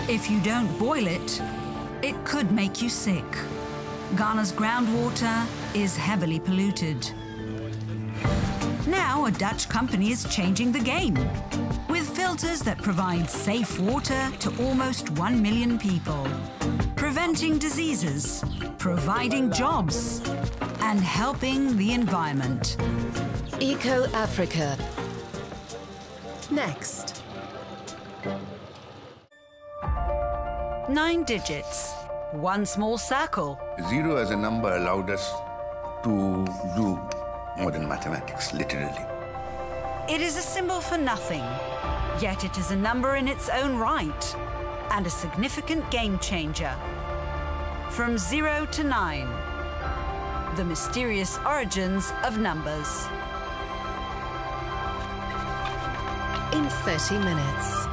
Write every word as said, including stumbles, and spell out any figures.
If you don't boil it, it could make you sick. Ghana's groundwater is heavily polluted. Now a Dutch company is changing the game with filters that provide safe water to almost one million people, preventing diseases, providing jobs, and helping the environment. Eco Africa. Next. Nine digits, one small circle. Zero as a number allowed us to do more than mathematics, literally. It is a symbol for nothing, yet it is a number in its own right and a significant game changer. From zero to nine, the mysterious origins of numbers. In thirty minutes.